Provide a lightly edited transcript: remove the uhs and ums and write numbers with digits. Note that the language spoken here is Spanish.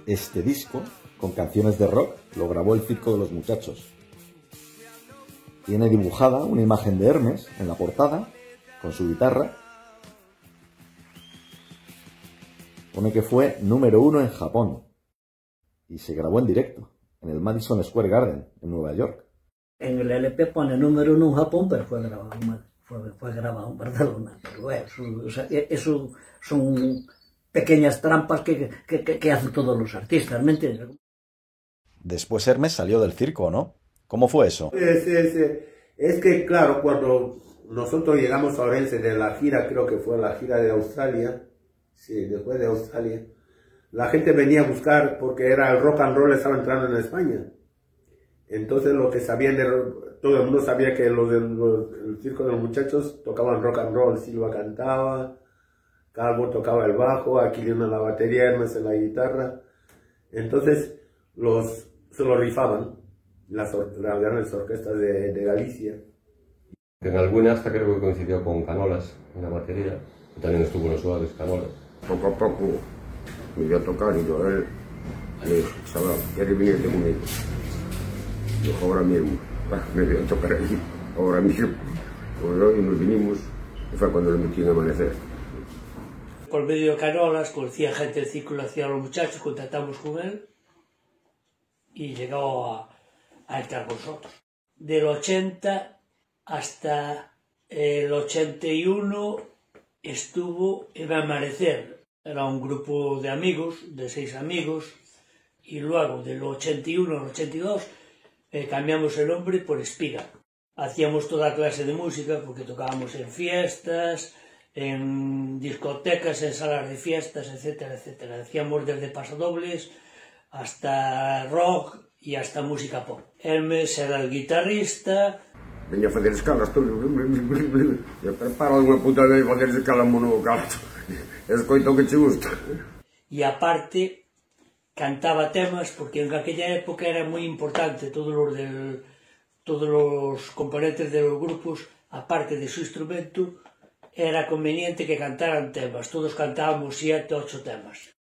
Este disco, con canciones de rock, lo grabó el Circo de los Muchachos. Tiene dibujada una imagen de Hermes en la portada, con su guitarra. Pone que fue número 1 en Japón y se grabó en directo, en el Madison Square Garden, en Nueva York. En el LP pone número 1 en Japón, pero fue grabado en Barcelona. Pero eso son pequeñas trampas que hacen todos los artistas, ¿me entiendes? Después Hermes salió del circo, ¿no? ¿Cómo fue eso? Es que, claro, cuando nosotros llegamos a Orense de la gira, creo que fue la gira de Australia, sí, después de Australia, la gente venía a buscar, porque era el rock and roll, estaba entrando en España. Entonces lo que sabían, todo el mundo sabía que el Circo de los Muchachos tocaban rock and roll. Silva cantaba, Calvo tocaba el bajo, Aquilino la batería, Hermes en la guitarra. Entonces se lo rifaban las grandes orquestas de Galicia. En alguna hasta creo que coincidió con Canolas en la batería, también estuvo en los Suaves Canolas. Poco a poco me iba a tocar y yo a él le dije, chaval, ¿quieres venirte conmigo? Yo, ahora mismo, me voy a tocar ahí, ahora mismo. Pues, y nos vinimos, y fue cuando le metí en Amanecer. Por medio de Canolas, conocía gente del Círculo hacía los Muchachos, contactamos con él y llegó a entrar con nosotros. Del 80 hasta el 81 estuvo en Amanecer. Era un grupo de amigos, de 6 amigos, y luego del 81 al 82 cambiamos el nombre por Espiga. Hacíamos toda clase de música porque tocábamos en fiestas, en discotecas, en salas de fiestas, etcétera, etcétera. Hacíamos desde pasodobles hasta rock y hasta música pop. Hermes era el guitarrista. Venía a facer escalas todo. E preparo unha puta vez facer escalas monovocal. Escoita o que che gusta. E aparte cantaba temas, porque en aquella época era moi importante todos los componentes de los grupos, aparte de su instrumento, era conveniente que cantaran temas. Todos cantábamos 7, 8 temas.